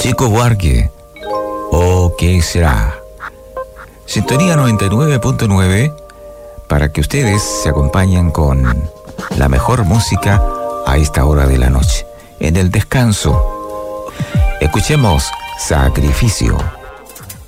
Chico Buarque, ¿o qué será? Sintonía 99.9 para que ustedes se acompañen con la mejor música a esta hora de la noche. En el descanso, escuchemos Sacrificio.